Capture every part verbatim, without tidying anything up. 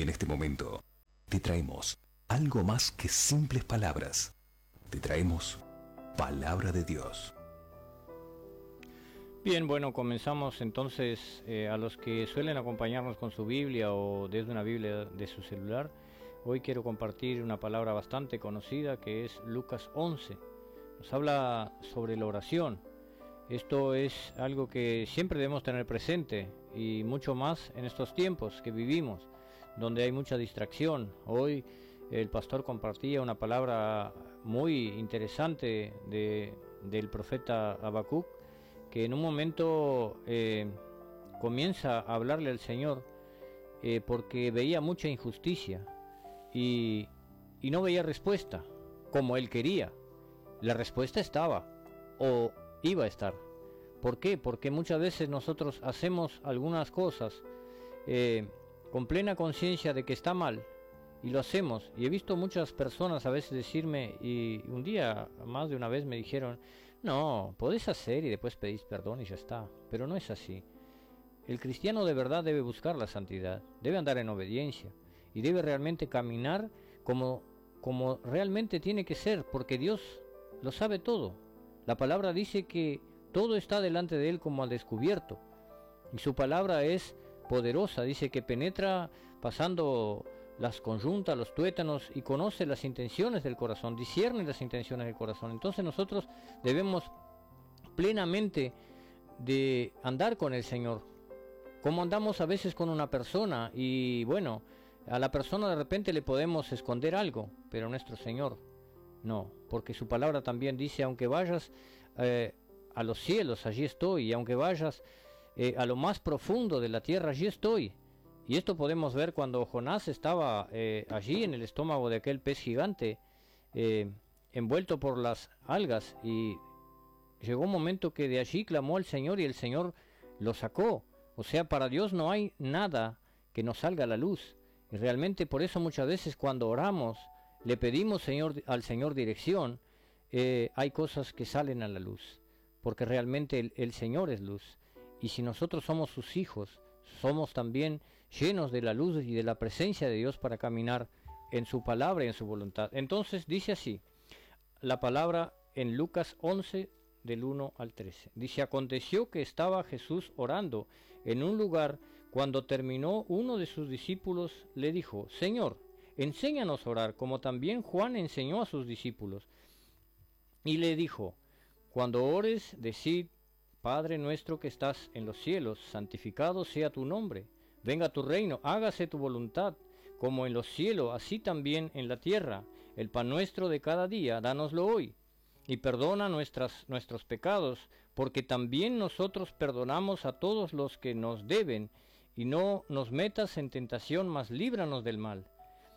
en este momento te traemos algo más que simples palabras. Te traemos Palabra de Dios. Bien, bueno, comenzamos entonces. Eh, a los que suelen acompañarnos con su Biblia o desde una Biblia de su celular, hoy quiero compartir una palabra bastante conocida que es Lucas once. Nos habla sobre la oración. Esto es algo que siempre debemos tener presente, y mucho más en estos tiempos que vivimos, donde hay mucha distracción. Hoy el pastor compartía una palabra muy interesante de, del profeta Habacuc, que en un momento eh, comienza a hablarle al Señor eh, porque veía mucha injusticia y, y no veía respuesta como él quería. La respuesta estaba, o iba a estar. ¿Por qué? Porque muchas veces nosotros hacemos algunas cosas eh, con plena conciencia de que está mal, y lo hacemos. Y he visto muchas personas a veces decirme, y un día, más de una vez me dijeron, no, podés hacer y después pedís perdón y ya está. Pero no es así. El cristiano de verdad debe buscar la santidad, debe andar en obediencia y debe realmente caminar como, como realmente tiene que ser, porque Dios lo sabe todo. La palabra dice que todo está delante de Él como al descubierto, y su palabra es poderosa. Dice que penetra pasando las conjuntas, los tuétanos, y conoce las intenciones del corazón, discierne las intenciones del corazón. Entonces nosotros debemos plenamente de andar con el Señor, como andamos a veces con una persona, y bueno, a la persona de repente le podemos esconder algo, pero nuestro Señor no, porque su palabra también dice, aunque vayas eh, a los cielos, allí estoy, y aunque vayas eh, a lo más profundo de la tierra, allí estoy. Y esto podemos ver cuando Jonás estaba eh, allí en el estómago de aquel pez gigante, eh, envuelto por las algas, y llegó un momento que de allí clamó al Señor y el Señor lo sacó. O sea, para Dios no hay nada que nos salga a la luz. Y realmente por eso muchas veces cuando oramos, le pedimos Señor, al Señor dirección, eh, hay cosas que salen a la luz, porque realmente el, el Señor es luz. Y si nosotros somos sus hijos, somos también llenos de la luz y de la presencia de Dios para caminar en su palabra y en su voluntad. Entonces dice así la palabra en Lucas once del uno al trece. Dice: aconteció que estaba Jesús orando en un lugar, cuando terminó, uno de sus discípulos le dijo: Señor, enséñanos a orar, como también Juan enseñó a sus discípulos. Y le dijo: cuando ores, decid: Padre nuestro que estás en los cielos, santificado sea tu nombre. Venga tu reino, hágase tu voluntad, como en los cielos, así también en la tierra. El pan nuestro de cada día, dánoslo hoy. Y perdona nuestras, nuestros pecados, porque también nosotros perdonamos a todos los que nos deben. Y no nos metas en tentación, mas líbranos del mal.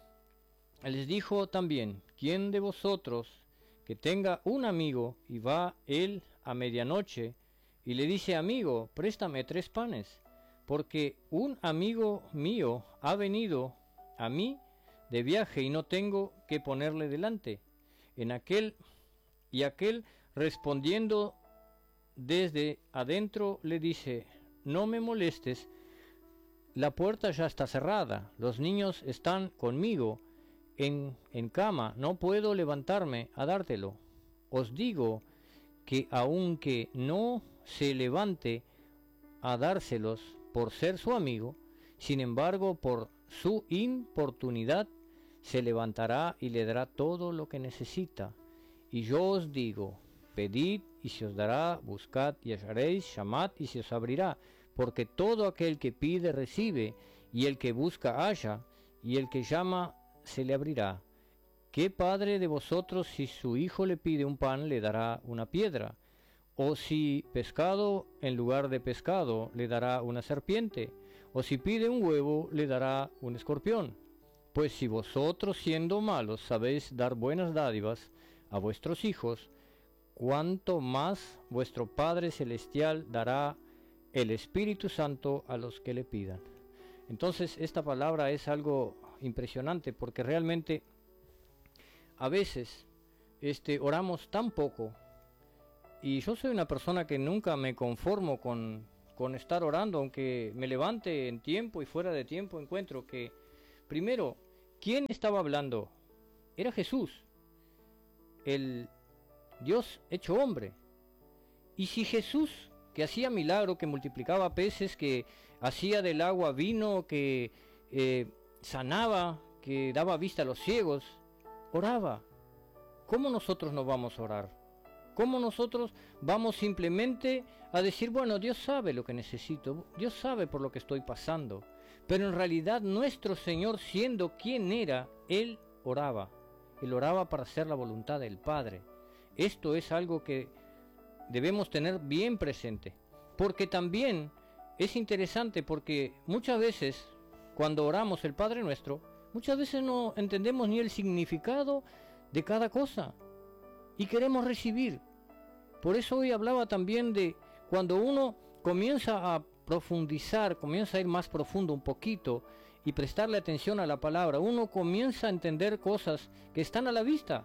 Les dijo también: ¿quién de vosotros que tenga un amigo y va él a medianoche y le dice: amigo, préstame tres panes, porque un amigo mío ha venido a mí de viaje y no tengo que ponerle delante? En aquel y aquel, respondiendo desde adentro, le dice: no me molestes, la puerta ya está cerrada, los niños están conmigo en, en cama, no puedo levantarme a dártelo. Os digo que aunque no se levante a dárselos por ser su amigo, sin embargo por su importunidad se levantará y le dará todo lo que necesita. Y yo os digo: pedid y se os dará, buscad y hallaréis, llamad y se os abrirá, porque todo aquel que pide recibe, y el que busca halla, y el que llama se le abrirá. ¿Qué padre de vosotros, si su hijo le pide un pan, le dará una piedra? O si pescado, en lugar de pescado, le dará una serpiente? O si pide un huevo, le dará un escorpión? Pues si vosotros, siendo malos, sabéis dar buenas dádivas a vuestros hijos, cuánto más vuestro Padre Celestial dará el Espíritu Santo a los que le pidan. Entonces esta palabra es algo impresionante, porque realmente a veces este, oramos tan poco. Y yo soy una persona que nunca me conformo con, con estar orando, aunque me levante en tiempo y fuera de tiempo, encuentro que Primero, ¿quién estaba hablando? Era Jesús, el Dios hecho hombre. Y si Jesús, que hacía milagro, que multiplicaba peces, que hacía del agua vino, que eh, sanaba, que daba vista a los ciegos, oraba, ¿cómo nosotros no vamos a orar? ¿Cómo nosotros vamos simplemente a decir, bueno, Dios sabe lo que necesito, Dios sabe por lo que estoy pasando? Pero en realidad nuestro Señor, siendo quien era, Él oraba. Él oraba para hacer la voluntad del Padre. Esto es algo que debemos tener bien presente. Porque también es interesante, porque muchas veces, cuando oramos el Padre Nuestro, muchas veces no entendemos ni el significado de cada cosa. Y queremos recibir. Por eso hoy hablaba también de cuando uno comienza a profundizar, comienza a ir más profundo un poquito y prestarle atención a la palabra, uno comienza a entender cosas que están a la vista.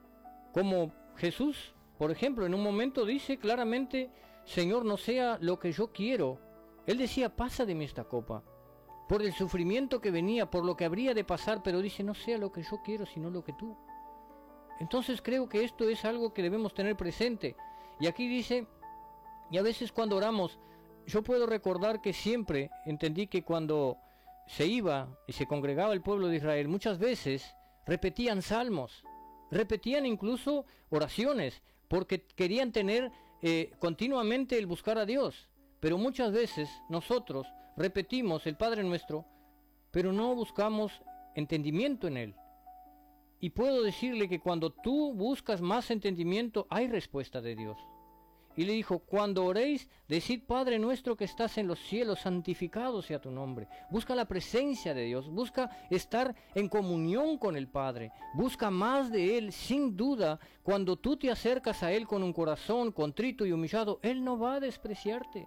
Como Jesús, por ejemplo, en un momento dice claramente, Señor, no sea lo que yo quiero. Él decía, pasa de mí esta copa, por el sufrimiento que venía, por lo que habría de pasar, pero dice, no sea lo que yo quiero, sino lo que tú. Entonces creo que esto es algo que debemos tener presente. Y aquí dice, y a veces cuando oramos, yo puedo recordar que siempre entendí que cuando se iba y se congregaba el pueblo de Israel, muchas veces repetían salmos, repetían incluso oraciones, porque querían tener eh, continuamente el buscar a Dios. Pero muchas veces nosotros repetimos el Padre Nuestro, pero no buscamos entendimiento en Él. Y puedo decirle que cuando tú buscas más entendimiento, hay respuesta de Dios. Y le dijo, cuando oréis, decid, Padre nuestro que estás en los cielos, santificado sea tu nombre. Busca la presencia de Dios, busca estar en comunión con el Padre, busca más de Él. Sin duda, cuando tú te acercas a Él con un corazón contrito y humillado, Él no va a despreciarte.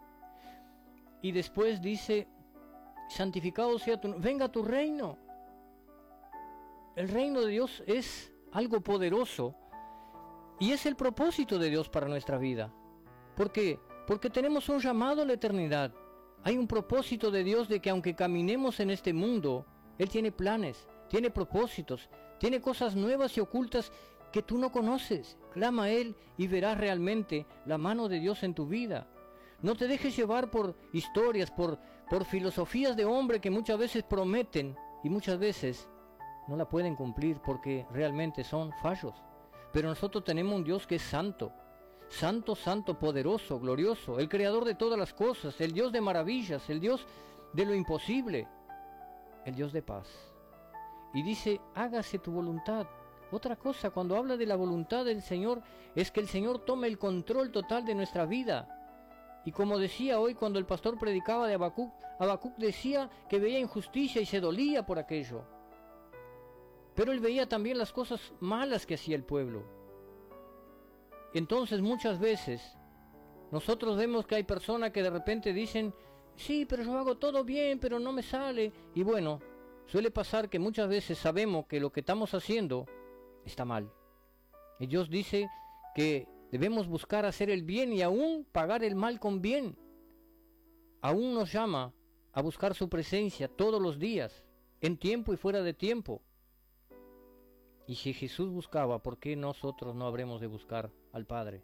Y después dice, santificado sea tu nombre, venga tu reino. El reino de Dios es algo poderoso y es el propósito de Dios para nuestra vida. ¿Por qué? Porque tenemos un llamado a la eternidad. Hay un propósito de Dios de que aunque caminemos en este mundo, Él tiene planes, tiene propósitos, tiene cosas nuevas y ocultas que tú no conoces. Clama a Él y verás realmente la mano de Dios en tu vida. No te dejes llevar por historias, por, por filosofías de hombre que muchas veces prometen y muchas veces no la pueden cumplir porque realmente son fallos. Pero nosotros tenemos un Dios que es santo, santo, santo, poderoso, glorioso, el creador de todas las cosas, el Dios de maravillas, el Dios de lo imposible, el Dios de paz. Y dice, hágase tu voluntad. Otra cosa, cuando habla de la voluntad del Señor, es que el Señor tome el control total de nuestra vida. Y como decía hoy cuando el pastor predicaba de Habacuc, Habacuc decía que veía injusticia y se dolía por aquello. Pero él veía también las cosas malas que hacía el pueblo. Entonces muchas veces nosotros vemos que hay personas que de repente dicen, sí, pero yo hago todo bien, pero no me sale. Y bueno, suele pasar que muchas veces sabemos que lo que estamos haciendo está mal. Y Dios dice que debemos buscar hacer el bien y aún pagar el mal con bien. Aún nos llama a buscar su presencia todos los días, en tiempo y fuera de tiempo. Y si Jesús buscaba, ¿por qué nosotros no habremos de buscar al Padre?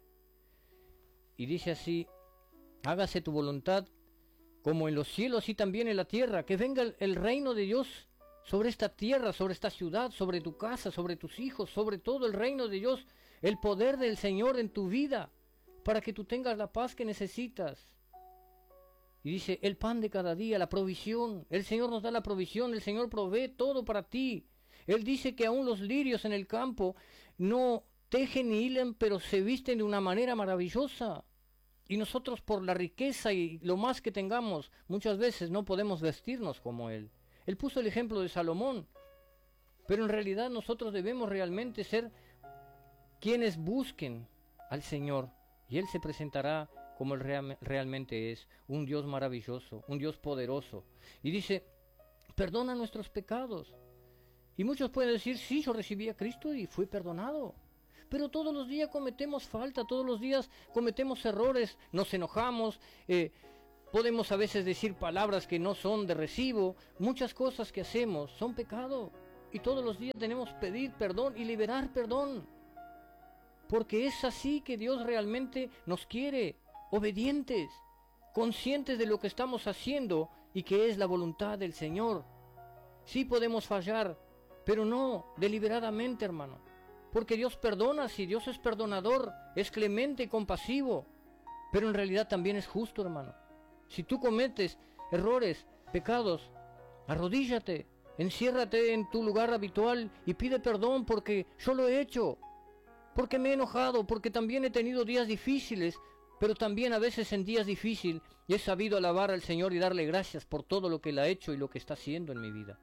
Y dice así, hágase tu voluntad como en los cielos, así también en la tierra. Que venga el, el reino de Dios sobre esta tierra, sobre esta ciudad, sobre tu casa, sobre tus hijos, sobre todo el reino de Dios, el poder del Señor en tu vida, para que tú tengas la paz que necesitas. Y dice, el pan de cada día, la provisión. El Señor nos da la provisión, el Señor provee todo para ti. Él dice que aún los lirios en el campo no tejen ni hilan, pero se visten de una manera maravillosa. Y nosotros por la riqueza y lo más que tengamos, muchas veces no podemos vestirnos como Él. Él puso el ejemplo de Salomón. Pero en realidad nosotros debemos realmente ser quienes busquen al Señor. Y Él se presentará como Él real, realmente es, un Dios maravilloso, un Dios poderoso. Y dice, perdona nuestros pecados. Y muchos pueden decir, sí, yo recibí a Cristo y fui perdonado. Pero todos los días cometemos falta, todos los días cometemos errores, nos enojamos, eh, podemos a veces decir palabras que no son de recibo, muchas cosas que hacemos son pecado, y todos los días tenemos que pedir perdón y liberar perdón, porque es así que Dios realmente nos quiere, obedientes, conscientes de lo que estamos haciendo y que es la voluntad del Señor. Sí podemos fallar, pero no deliberadamente, hermano, porque Dios perdona, si Dios es perdonador, es clemente y compasivo, pero en realidad también es justo, hermano. Si tú cometes errores, pecados, arrodíllate, enciérrate en tu lugar habitual y pide perdón, porque yo lo he hecho, porque me he enojado, porque también he tenido días difíciles, pero también a veces en días difíciles he sabido alabar al Señor y darle gracias por todo lo que Él ha hecho y lo que está haciendo en mi vida.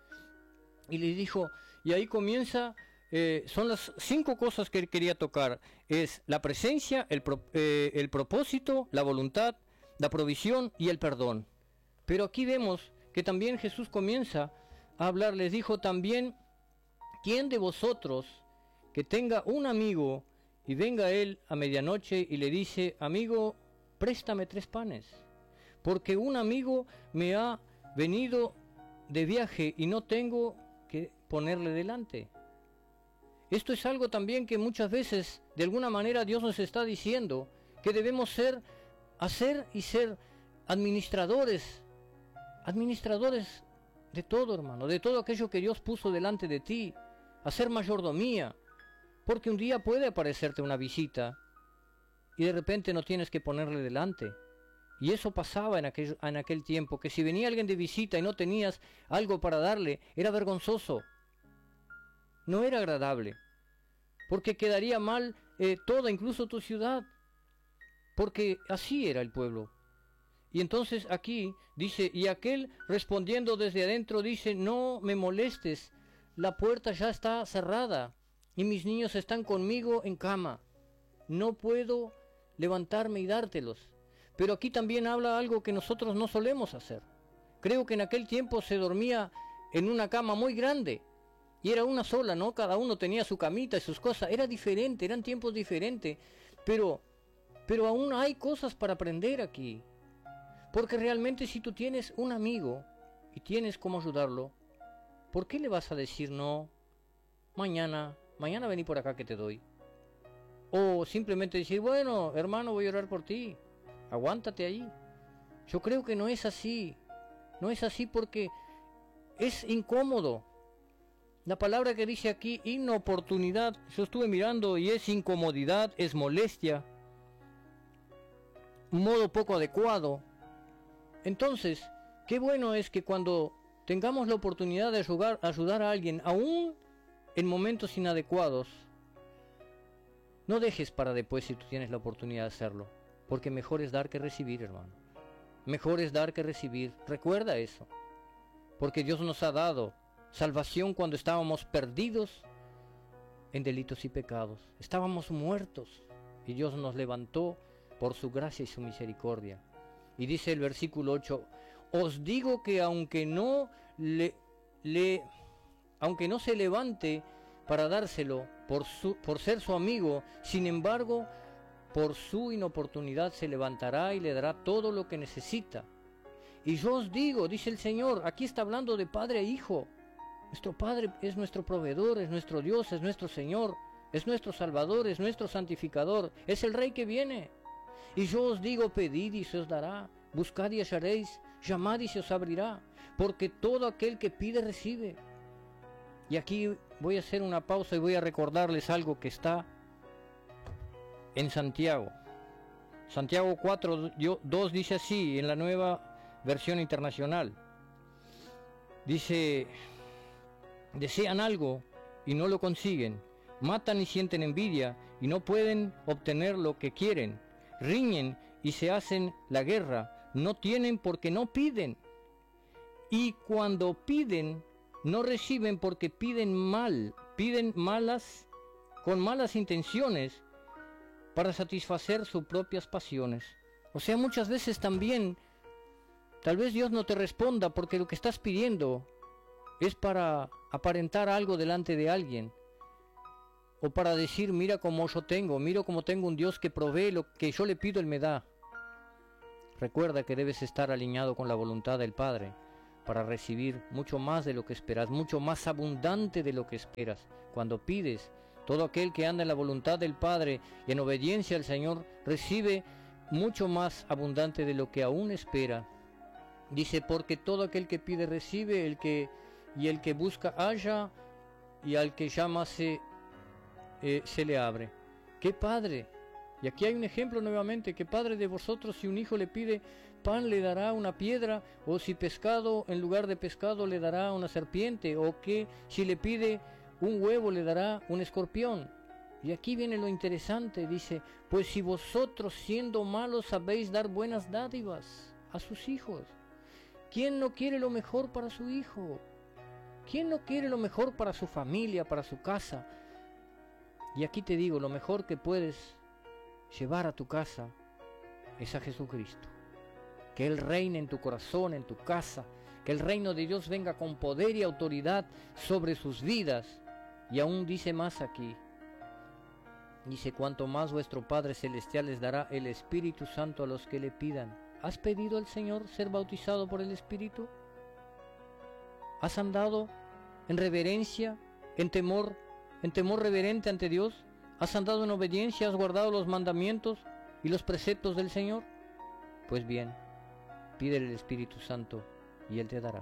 Y le dijo, y ahí comienza, eh, son las cinco cosas que él quería tocar, es la presencia, el, pro, eh, el propósito, la voluntad, la provisión y el perdón. Pero aquí vemos que también Jesús comienza a hablar, les dijo también, ¿quién de vosotros que tenga un amigo y venga él a medianoche y le dice, amigo, préstame tres panes, porque un amigo me ha venido de viaje y no tengo que ponerle delante? Esto es algo también que muchas veces, de alguna manera, Dios nos está diciendo, que debemos ser, hacer y ser administradores, administradores de todo, hermano, de todo aquello que Dios puso delante de ti, hacer mayordomía, porque un día puede aparecerte una visita y de repente no tienes que ponerle delante. Y eso pasaba en aquel, en aquel tiempo, que si venía alguien de visita y no tenías algo para darle, era vergonzoso, no era agradable, porque quedaría mal eh, toda, incluso tu ciudad, porque así era el pueblo. Y entonces aquí dice, y aquel respondiendo desde adentro dice, no me molestes, la puerta ya está cerrada y mis niños están conmigo en cama, no puedo levantarme y dártelos. Pero aquí también habla algo que nosotros no solemos hacer. Creo que en aquel tiempo se dormía en una cama muy grande y era una sola, ¿no? Cada uno tenía su camita y sus cosas, era diferente, eran tiempos diferentes, pero, pero aún hay cosas para aprender aquí. Porque realmente si tú tienes un amigo y tienes cómo ayudarlo, ¿por qué le vas a decir no? Mañana, mañana vení por acá que te doy. O simplemente decir, bueno, hermano, voy a orar por ti, aguántate ahí. Yo creo que no es así, no es así porque es incómodo. La palabra que dice aquí, inoportunidad, yo estuve mirando y es incomodidad, es molestia, un modo poco adecuado. Entonces, qué bueno es que cuando tengamos la oportunidad de ayudar, ayudar a alguien, aún en momentos inadecuados, no dejes para después si tú tienes la oportunidad de hacerlo, porque mejor es dar que recibir, hermano. Mejor es dar que recibir. Recuerda eso, porque Dios nos ha dado salvación cuando estábamos perdidos en delitos y pecados. Estábamos muertos y Dios nos levantó por su gracia y su misericordia. Y dice el versículo ocho, os digo que aunque no le, le aunque no se levante para dárselo por, su, por ser su amigo, sin embargo, por su inoportunidad se levantará y le dará todo lo que necesita. Y yo os digo, dice el Señor, aquí está hablando de padre e hijo. Nuestro Padre es nuestro proveedor, es nuestro Dios, es nuestro Señor, es nuestro Salvador, es nuestro santificador, es el Rey que viene. Y yo os digo, pedid y se os dará, buscad y hallaréis, llamad y se os abrirá, porque todo aquel que pide recibe. Y aquí voy a hacer una pausa y voy a recordarles algo que está en Santiago. Santiago cuatro, dos dice así, en la nueva versión internacional. Dice, desean algo y no lo consiguen, matan y sienten envidia y no pueden obtener lo que quieren, riñen y se hacen la guerra, no tienen porque no piden, y cuando piden no reciben porque piden mal, piden malas, con malas intenciones para satisfacer sus propias pasiones. O sea, muchas veces también, tal vez Dios no te responda porque lo que estás pidiendo es para aparentar algo delante de alguien, o para decir, mira cómo yo tengo, mira cómo tengo un Dios que provee lo que yo le pido, Él me da. Recuerda que debes estar alineado con la voluntad del Padre para recibir mucho más de lo que esperas, mucho más abundante de lo que esperas. Cuando pides, todo aquel que anda en la voluntad del Padre y en obediencia al Señor recibe mucho más abundante de lo que aún espera. Dice, porque todo aquel que pide recibe, el que, y el que busca halla, y al que llama se, eh, se le abre. ¡Qué padre! Y aquí hay un ejemplo nuevamente, ¿qué padre de vosotros si un hijo le pide pan le dará una piedra? ¿O si pescado en lugar de pescado le dará una serpiente? ¿O que si le pide un huevo le dará un escorpión? Y aquí viene lo interesante, dice, pues si vosotros siendo malos sabéis dar buenas dádivas a sus hijos, ¿quién no quiere lo mejor para su hijo? ¿Quién no quiere lo mejor para su familia, para su casa? Y aquí te digo, lo mejor que puedes llevar a tu casa es a Jesucristo. Que Él reine en tu corazón, en tu casa, que el reino de Dios venga con poder y autoridad sobre sus vidas. Y aún dice más aquí, dice, cuanto más vuestro Padre Celestial les dará el Espíritu Santo a los que le pidan. ¿Has pedido al Señor ser bautizado por el Espíritu? ¿Has andado en reverencia, en temor, en temor reverente ante Dios? ¿Has andado en obediencia? ¿Has guardado los mandamientos y los preceptos del Señor? Pues bien, pídele el Espíritu Santo y Él te dará.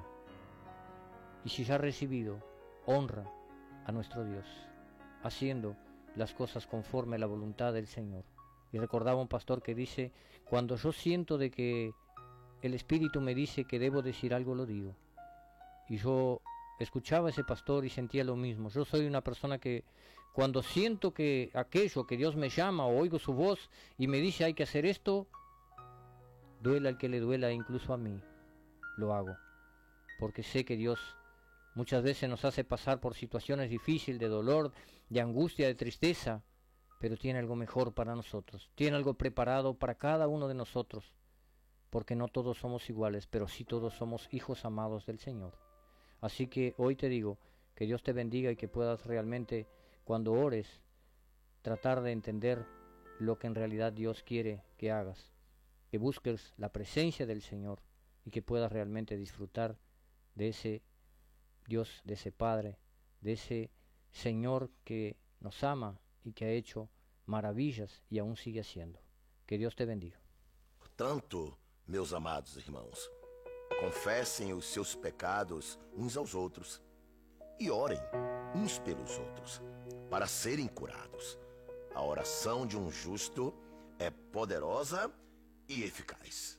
Y si ya has recibido, honra a nuestro Dios, haciendo las cosas conforme a la voluntad del Señor. Y recordaba un pastor que dice, cuando yo siento de que el Espíritu me dice que debo decir algo, lo digo. Y yo escuchaba a ese pastor y sentía lo mismo. Yo soy una persona que cuando siento que aquello, que Dios me llama o oigo su voz y me dice hay que hacer esto, duela al que le duela, incluso a mí, lo hago. Porque sé que Dios muchas veces nos hace pasar por situaciones difíciles, de dolor, de angustia, de tristeza, pero tiene algo mejor para nosotros. Tiene algo preparado para cada uno de nosotros, porque no todos somos iguales, pero sí todos somos hijos amados del Señor. Así que hoy te digo, que Dios te bendiga y que puedas realmente, cuando ores, tratar de entender lo que en realidad Dios quiere que hagas, que busques la presencia del Señor y que puedas realmente disfrutar de ese Dios, de ese Padre, de ese Señor que nos ama y que ha hecho maravillas y aún sigue haciendo. Que Dios te bendiga. Portanto, meus amados irmãos, confessem os seus pecados uns aos outros e orem uns pelos outros para serem curados. A oração de um justo é poderosa e eficaz.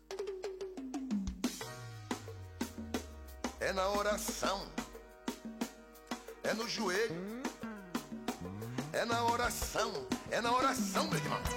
É na oração, é no joelho, é na oração, é na oração, meu irmão.